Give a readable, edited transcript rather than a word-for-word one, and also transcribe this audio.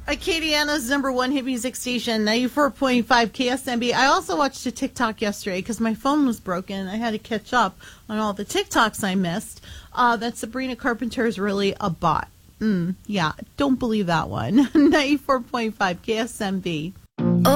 Acadiana's number one hit music station, 94.5 KSMB. I also watched a TikTok yesterday because my phone was broken. I had to catch up on all the TikToks I missed. That Sabrina Carpenter is really a bot. Yeah, don't believe that one. 94.5 KSMB.